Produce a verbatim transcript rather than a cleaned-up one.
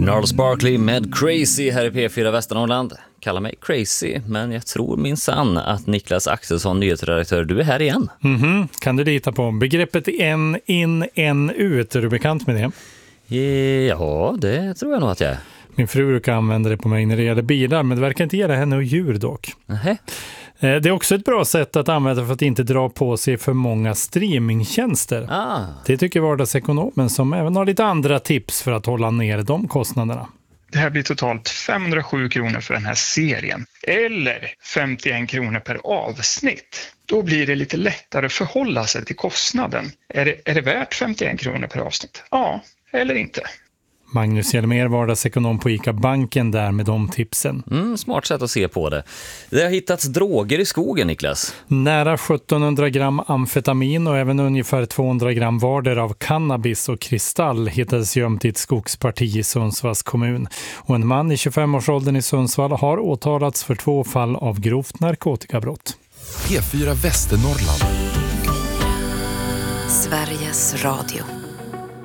Gnarls Barkley med Crazy här i P fyra Västernorrland. Kalla mig Crazy, men jag tror minsann att Niklas Axelsson, nyhetsredaktör, du är här igen. Mhm, kan du lita på begreppet en in, en ut? Är du bekant med det? Ja, det tror jag nog att jag är. Min fru brukar använda det på mig när det gäller bilar, men det verkar inte gälla henne och djur dock. Nähä. Det är också ett bra sätt att använda för att inte dra på sig för många streamingtjänster. Ah. Det tycker vardagsekonomen, som även har lite andra tips för att hålla ner de kostnaderna. Det här blir totalt femhundrasju kronor för den här serien. Eller femtioen kronor per avsnitt. Då blir det lite lättare att förhålla sig till kostnaden. Är det, är det värt femtioen kronor per avsnitt? Ja, eller inte. Magnus Hjelmer, vardagsekonom på ICA Banken, där med de tipsen. Mm, smart sätt att se på det. Det har hittats droger i skogen, Niklas. Nära sjuttonhundra gram amfetamin och även ungefär tvåhundra gram varder av cannabis och kristall hittades gömt i ett skogsparti i Sundsvalls kommun. Och en man i tjugofemårsåldern i Sundsvall har åtalats för två fall av grovt narkotikabrott. P fyra Västernorrland. Sveriges Radio.